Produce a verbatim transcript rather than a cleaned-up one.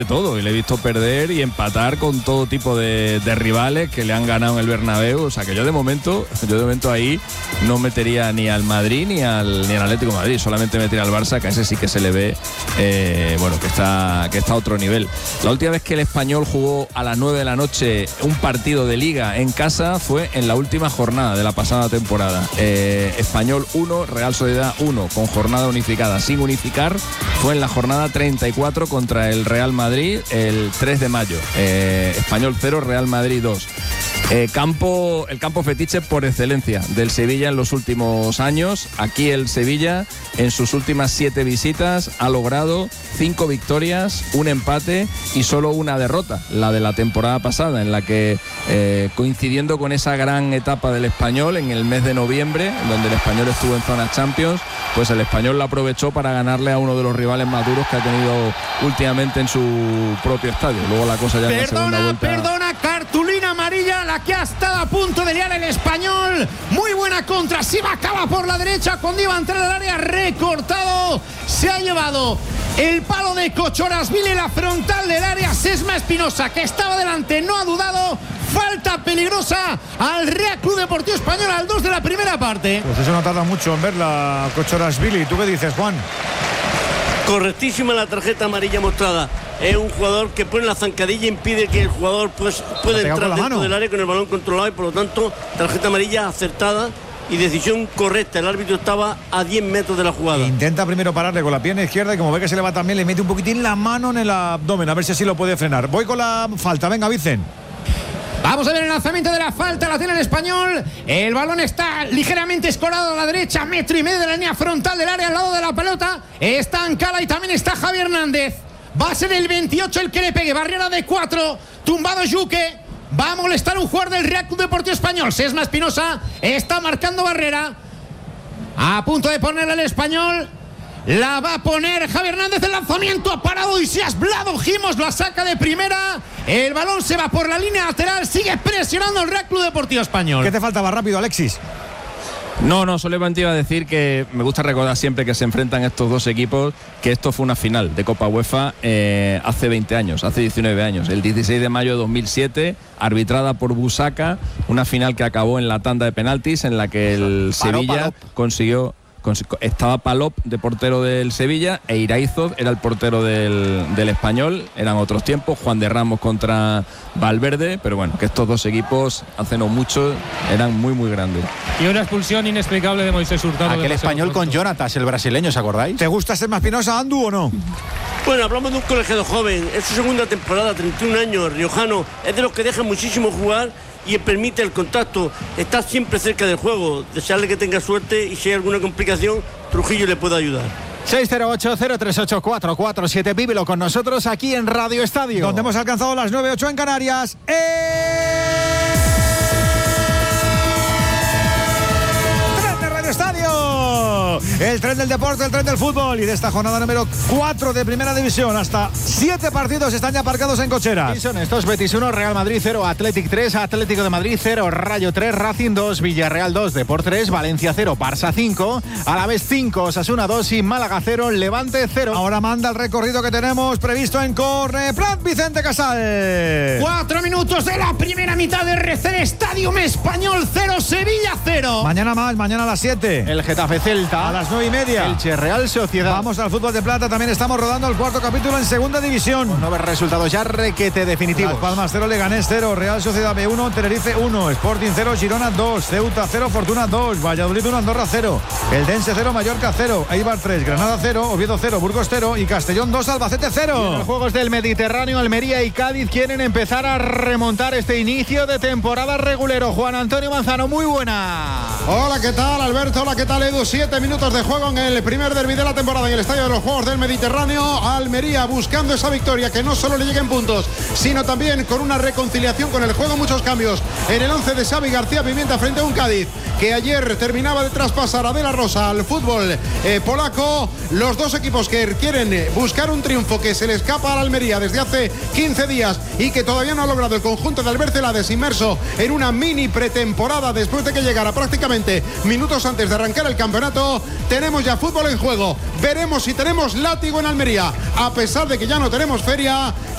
todo, y le he visto perder y empatar con todo tipo de, de rivales que le han ganado en el Bernabéu. O sea que yo de momento, yo de momento ahí no metería ni al Madrid ni al ni al Atlético de Madrid, solamente metería al Barça, que a ese sí que se le ve eh, bueno, que está, que está a otro nivel. La última vez que el Español jugó a las nueve de la noche un partido de Liga en casa fue en la última jornada de la pasada temporada. Eh, Español uno, Real Sociedad uno, con jornada unificada. Sin unificar fue en la jornada treinta y cuatro contra el Real Madrid el tres de mayo. eh, Español cero, Real Madrid dos. Eh, campo, el campo fetiche por excelencia del Sevilla en los últimos años. Aquí el Sevilla en sus últimas siete visitas ha logrado cinco victorias, un empate y solo una derrota, la de la temporada pasada, en la que eh, coincidiendo con esa gran etapa del Español en el mes de noviembre, donde el Español estuvo en zona Champions, pues el Español la aprovechó para ganarle a uno de los rivales más duros que ha tenido últimamente en su propio estadio. Luego la cosa ya en la segunda vuelta. Perdona, cartulina amarilla, la que ha estado a punto de liar el Español. Muy buena contra, si va, acaba por la derecha cuando iba a entrar al área, recortado. Se ha llevado el palo de Kochorashvili, la frontal del área. Sesma Espinosa, que estaba delante, no ha dudado. Falta peligrosa al Real Club Deportivo Español al dos de la primera parte. Pues eso no tarda mucho en verla, Kochorashvili. ¿Tú qué dices, Juan? Correctísima la tarjeta amarilla mostrada. Es un jugador que pone la zancadilla e impide que el jugador pues, pueda entrar dentro mano. del área con el balón controlado, y por lo tanto tarjeta amarilla acertada y decisión correcta. El árbitro estaba a diez metros de la jugada. Intenta primero pararle con la pierna izquierda y como ve que se le va también, le mete un poquitín la mano en el abdomen, a ver si así lo puede frenar. Voy con la falta, venga, Vicen. Vamos a ver el lanzamiento de la falta, la tiene el Español. El balón está ligeramente escorado a la derecha, metro y medio de la línea frontal del área, al lado de la pelota. Está Ancala y también está Javi Hernández. Va a ser el veintiocho el que le pegue, barrera de cuatro, tumbado Yuque. Va a molestar un jugador del Real Club Deportivo Español. Sesma Espinosa está marcando barrera. A punto de ponerle el Español. La va a poner Javi Hernández. El lanzamiento ha parado y se ha esblado. Gimos la saca de primera. El balón se va por la línea lateral. Sigue presionando el Real Club Deportivo Español. ¿Qué te faltaba rápido, Alexis? No, no, solamente iba a decir que me gusta recordar siempre que se enfrentan estos dos equipos que esto fue una final de Copa UEFA eh, hace veinte años, hace diecinueve años, el dieciséis de mayo de dos mil siete, arbitrada por Busaka, una final que acabó en la tanda de penaltis en la que el Sevilla consiguió... Estaba Palop de portero del Sevilla e Iraizoz era el portero del, del Español. Eran otros tiempos, Juan de Ramos contra Valverde, pero bueno, que estos dos equipos hace no mucho eran muy muy grandes. Y una expulsión inexplicable de Moisés Hurtado. Aquel Español con Jonatas, el brasileño, ¿os acordáis? ¿Te gusta Sesma Espinosa, Andu, o no? Bueno, hablamos de un colegiado joven, es su segunda temporada, treinta y un años, riojano, es de los que dejan muchísimo jugar y permite el contacto, está siempre cerca del juego. Desearle que tenga suerte y si hay alguna complicación, Trujillo le puede ayudar. seis cero ocho, cero tres ocho, cuatro cuatro siete, vívelo con nosotros aquí en Radio Estadio, donde hemos alcanzado las nueve ocho en Canarias. ¡Eh! ¡Tren de Radio Estadio! El tren del deporte, el tren del fútbol, y de esta jornada número cuatro de Primera División. Hasta siete partidos están ya aparcados en cocheras. Y son estos: Betis uno, Real Madrid cero, Athletic tres, Atlético de Madrid cero, Rayo tres, Racing dos, Villarreal dos, Depor tres, Valencia cero, Barça cinco, Alavés cinco, Osasuna dos y Málaga cero, Levante cero. Ahora manda el recorrido que tenemos previsto en Corneplat, Vicente Casal. Cuatro minutos de la primera mitad de R C Estadio Español cero, Sevilla cero. Mañana más, mañana a las siete. El Getafe Celta. A las nueve y media. Elche Real Sociedad. Vamos al fútbol de plata, también estamos rodando el cuarto capítulo en segunda división. Con nueve resultados ya requete definitivos. Las Palmas cero, Leganés cero, Real Sociedad B uno, Tenerife uno, Sporting cero, Girona dos, Ceuta cero, Fortuna dos, Valladolid uno, Andorra cero, Eldense cero, Mallorca cero, Eibar tres, Granada cero, Oviedo cero, Burgos cero y Castellón dos, Albacete cero. En los Juegos del Mediterráneo, Almería y Cádiz quieren empezar a remontar este inicio de temporada regulero. Juan Antonio Manzano, muy buena. Hola, ¿qué tal, Alberto? Hola, ¿qué tal, Edu? Siete minutos de juego en el primer derbi de la temporada en el Estadio de los Juegos del Mediterráneo. Almería buscando esa victoria, que no solo le lleguen puntos, sino también con una reconciliación con el juego. Muchos cambios en el once de Xavi García Pimienta frente a un Cádiz que ayer terminaba de traspasar a De La Rosa al fútbol eh, polaco. Los dos equipos que quieren buscar un triunfo que se le escapa a la Almería desde hace quince días y que todavía no ha logrado el conjunto de Albert Celades, inmerso en una mini pretemporada después de que llegara prácticamente minutos antes de arrancar el campeonato. Tenemos ya fútbol en juego, veremos si tenemos látigo en Almería, a pesar de que ya no tenemos feria.